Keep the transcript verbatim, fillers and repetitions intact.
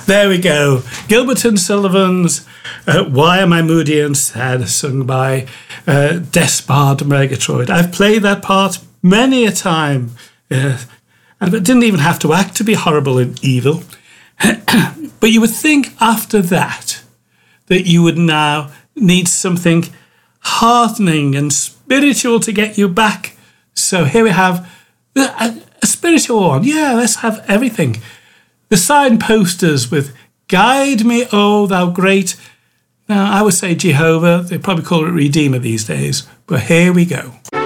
There we go. Gilbert and Sullivan's uh, Why Am I Moody and Sad, sung by uh, Despard Murgatroyd. I've played that part many a time, uh, and didn't even have to act to be horrible and evil. But you would think after that that you would now need something heartening and spiritual to get you back. So here we have a, a spiritual one. Yeah, let's have everything. The signposters with Guide Me, O Thou Great. Now, I would say Jehovah. They probably call it Redeemer these days. But here we go.